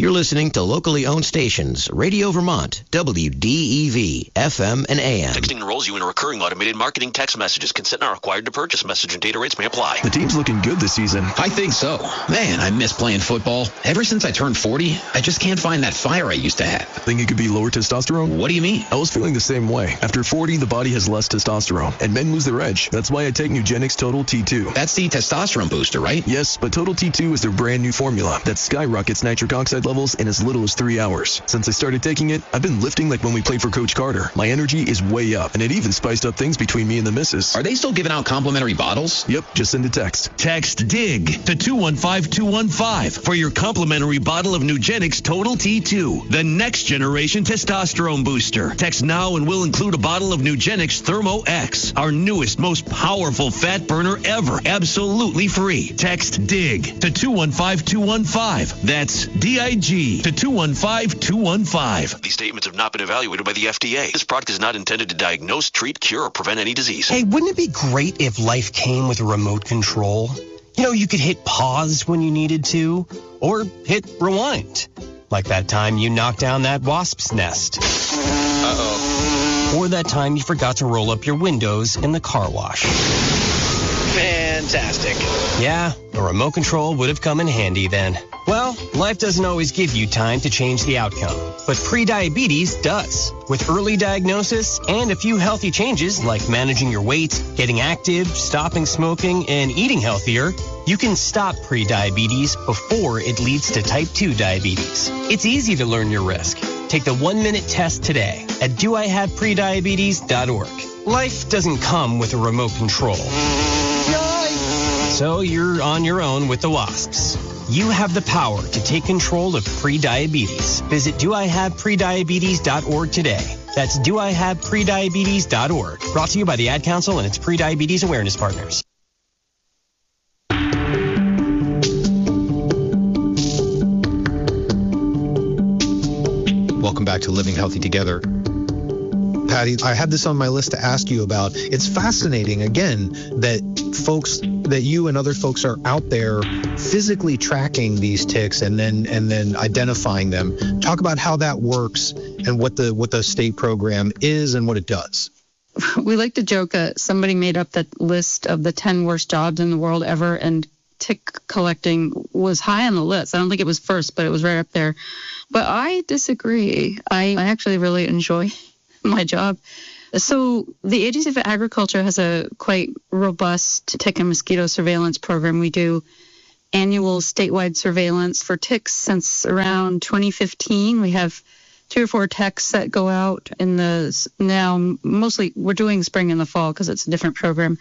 You're listening to locally owned stations, Radio Vermont, WDEV, FM and AM. Texting enrolls you in a recurring automated marketing text messages. Consent not required to purchase. Message and data rates may apply. The team's looking good this season. I think so. Man, I miss playing football. Ever since I turned 40, I just can't find that fire I used to have. Think it could be lower testosterone? What do you mean? I was feeling the same way. After 40, the body has less testosterone, and men lose their edge. That's why I take Nugenix Total T2. That's the testosterone booster, right? Yes, but Total T2 is their brand new formula that skyrockets nitric oxide levels in as little as 3 hours. Since I started taking it, I've been lifting like when we played for Coach Carter. My energy is way up, and it even spiced up things between me and the missus. Are they still giving out complimentary bottles? Yep, just send a text. Text DIG to 215-215 for your complimentary bottle of Nugenix Total T2, the next generation testosterone booster. Text now and we'll include a bottle of Nugenix Thermo X, our newest, most powerful fat burner ever, absolutely free. Text DIG to 215-215. That's DIG to 215-215. These statements have not been evaluated by the FDA. This product is not intended to diagnose, treat, cure, or prevent any disease. Hey, wouldn't it be great if life came with a remote control? You know, you could hit pause when you needed to, or hit rewind. Like that time you knocked down that wasp's nest. Uh-oh. Or that time you forgot to roll up your windows in the car wash. Fantastic. Yeah, a remote control would have come in handy then. Well, life doesn't always give you time to change the outcome, but prediabetes does. With early diagnosis and a few healthy changes like managing your weight, getting active, stopping smoking, and eating healthier, you can stop prediabetes before it leads to type 2 diabetes. It's easy to learn your risk. Take the 1-minute test today at doihaveprediabetes.org. Life doesn't come with a remote control. So you're on your own with the wasps. You have the power to take control of prediabetes. Visit doihaveprediabetes.org today. That's doihaveprediabetes.org. Brought to you by the Ad Council and its prediabetes awareness partners. Welcome back to Living Healthy Together. Patty, I had this on my list to ask you about. It's fascinating, again, that you and other folks are out there physically tracking these ticks and then identifying them. Talk about how that works and what the state program is and what it does. We like to joke that somebody made up that list of the 10 worst jobs in the world ever, and tick collecting was high on the list. I don't think it was first, but it was right up there. But I disagree. I actually really enjoy my job. So the Agency for Agriculture has a quite robust tick and mosquito surveillance program. We do annual statewide surveillance for ticks since around 2015. We have 2 or 4 techs that go out in now mostly we're doing spring and the fall because it's a different program.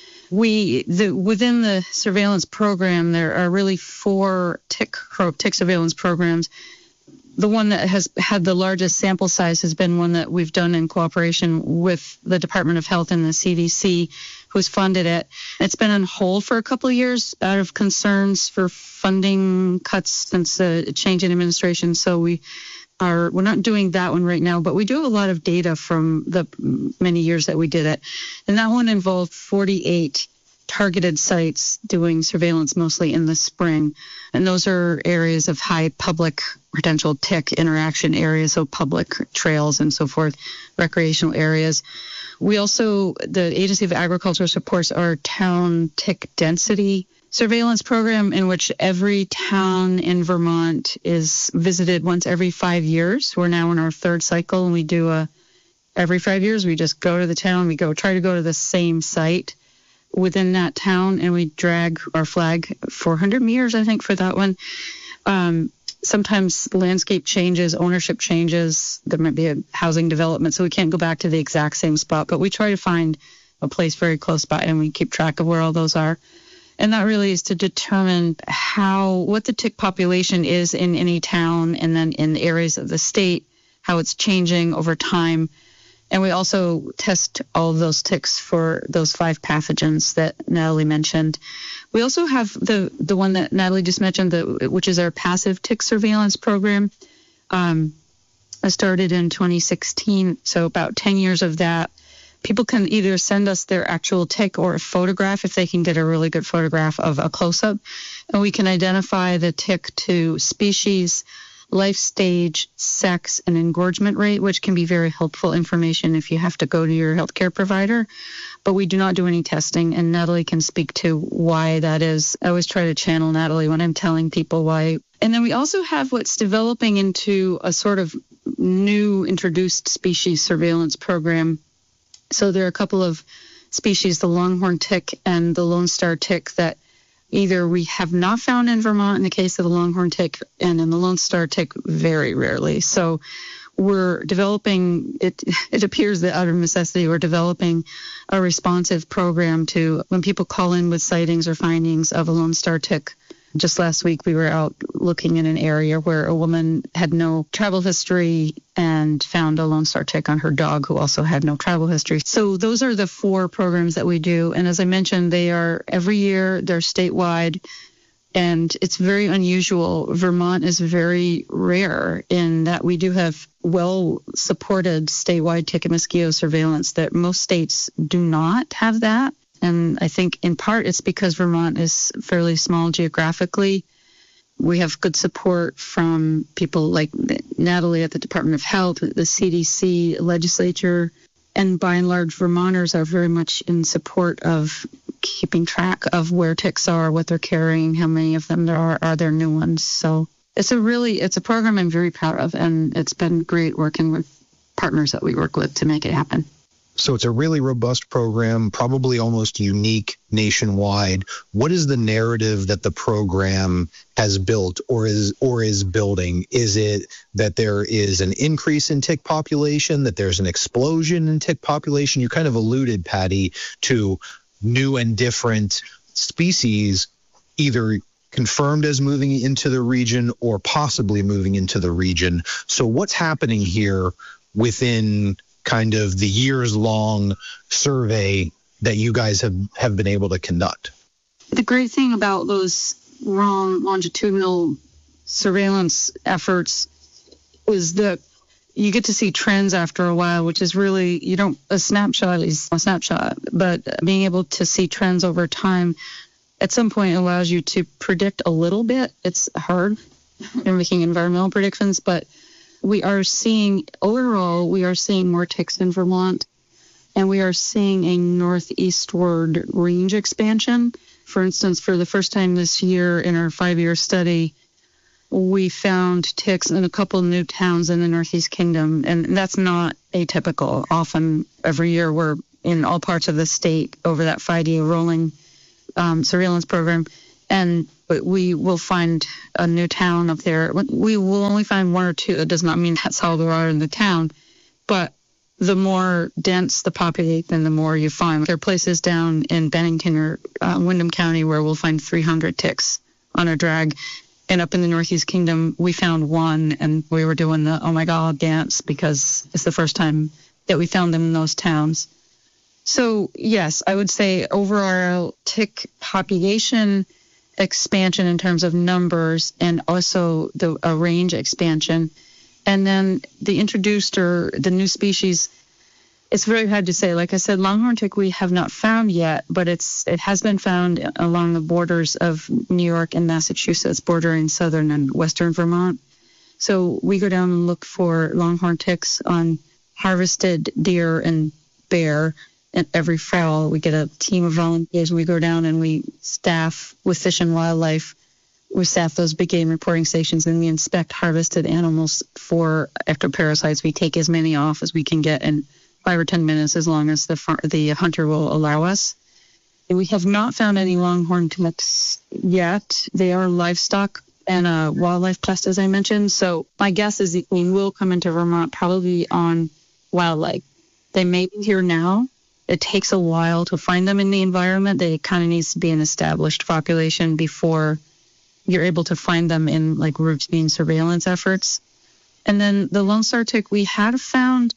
Within the surveillance program, there are really 4 tick surveillance programs. The one that has had the largest sample size has been one that we've done in cooperation with the Department of Health and the CDC, who's funded it. It's been on hold for a couple of years out of concerns for funding cuts since the change in administration. So we're not doing that one right now, but we do have a lot of data from the many years that we did it. And that one involved 48 targeted sites doing surveillance mostly in the spring. And those are areas of high public potential tick interaction areas, so public trails and so forth, recreational areas. We also, the Agency of Agriculture supports our town tick density surveillance program, in which every town in Vermont is visited once every 5 years. We're now in our 3rd cycle, and we do every 5 years, we just go to the town, try to go to the same site within that town, and we drag our flag 400 meters, I think, for that one. Sometimes landscape changes, ownership changes. There might be a housing development, so we can't go back to the exact same spot, but we try to find a place very close by, and we keep track of where all those are. And that really is to determine what the tick population is in any town, and then in areas of the state, how it's changing over time. And we also test all of those ticks for those 5 pathogens that Natalie mentioned. We also have the one that Natalie just mentioned, which is our passive tick surveillance program. I started in 2016, so about 10 years of that. People can either send us their actual tick or a photograph if they can get a really good photograph of a close-up. And we can identify the tick to species, life stage, sex, and engorgement rate, which can be very helpful information if you have to go to your healthcare provider. But we do not do any testing, and Natalie can speak to why that is. I always try to channel Natalie when I'm telling people why. And then we also have what's developing into a sort of new introduced species surveillance program. So there are a couple of species, the longhorn tick and the Lone Star tick, that either we have not found in Vermont in the case of the longhorn tick, and in the Lone Star tick very rarely. So we're developing, it appears that out of necessity, we're developing a responsive program to when people call in with sightings or findings of a Lone Star tick. Just last week, we were out looking in an area where a woman had no travel history and found a Lone Star tick on her dog who also had no travel history. So those are the 4 programs that we do. And as I mentioned, they are every year, they're statewide, and it's very unusual. Vermont is very rare in that we do have well-supported statewide tick and mosquito surveillance that most states do not have that. And I think in part it's because Vermont is fairly small geographically. We have good support from people like Natalie at the Department of Health, the CDC, legislature, and by and large, Vermonters are very much in support of keeping track of where ticks are, what they're carrying, how many of them there are there new ones. So it's a program I'm very proud of, and it's been great working with partners that we work with to make it happen. So it's a really robust program, probably almost unique nationwide. What is the narrative that the program has built or is building? Is it that there is an increase in tick population, that there's an explosion in tick population? You kind of alluded, Patty, to new and different species either confirmed as moving into the region or possibly moving into the region. So what's happening here within kind of the years-long survey that you guys have been able to conduct? The great thing about those longitudinal surveillance efforts is that you get to see trends after a while, which is really, a snapshot is a snapshot, but being able to see trends over time at some point allows you to predict a little bit. It's hard in making environmental predictions, but we are seeing more ticks in Vermont, and we are seeing a northeastward range expansion. For instance, for the first time this year in our 5-year study, we found ticks in a couple of new towns in the Northeast Kingdom, and that's not atypical. Often every year we're in all parts of the state over that 5-year rolling surveillance program, but we will find a new town up there. We will only find 1 or 2. It does not mean that's how there are in the town. But the more dense the population, the more you find. There are places down in Bennington or Windham County where we'll find 300 ticks on a drag. And up in the Northeast Kingdom, we found 1, and we were doing the oh my God dance because it's the first time that we found them in those towns. So, yes, I would say overall tick population expansion in terms of numbers, and also a range expansion. And then the introduced or the new species, it's very hard to say. Like I said, longhorn tick we have not found yet, but it has been found along the borders of New York and Massachusetts, bordering southern and western Vermont. So we go down and look for longhorn ticks on harvested deer and bear. And every fall, we get a team of volunteers, and we go down and we staff with Fish and Wildlife. We staff those big game reporting stations, and we inspect harvested animals for ectoparasites. We take as many off as we can get in 5 or 10 minutes, as long as the hunter will allow us. And we have not found any longhorn ticks yet. They are livestock and a wildlife pest, as I mentioned. So my guess is that we will come into Vermont probably on wildlife. They may be here now. It takes a while to find them in the environment. They kind of needs to be an established population before you're able to find them in like routine surveillance efforts. And then the Lone Star tick, we had found,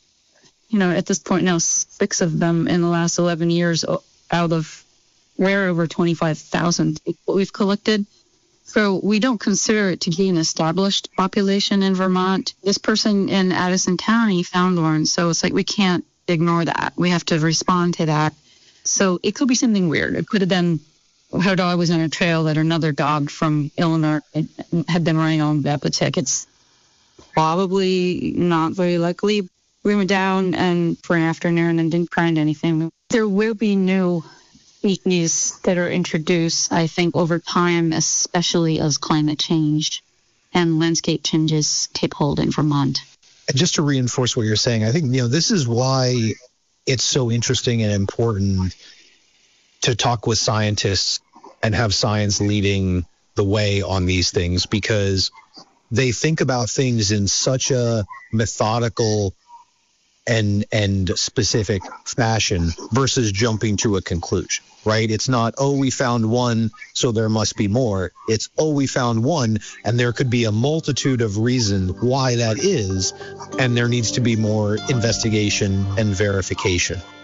at this point now, 6 of them in the last 11 years out of over 25,000 we've collected. So we don't consider it to be an established population in Vermont. This person in Addison County found one, so it's like we can't ignore that. We have to respond to that. So it could be something weird. It could have been her dog was on a trail that another dog from Illinois had been running on Epitech. It's probably not very likely. We went down and for an afternoon and didn't find anything. There will be new species that are introduced, I think, over time, especially as climate change and landscape changes take hold in Vermont. Just to reinforce what you're saying, I think, this is why it's so interesting and important to talk with scientists and have science leading the way on these things, because they think about things in such a methodical and specific fashion versus jumping to a conclusion, right? It's not, we found one, so there must be more. It's, we found one, and there could be a multitude of reasons why that is, and there needs to be more investigation and verification.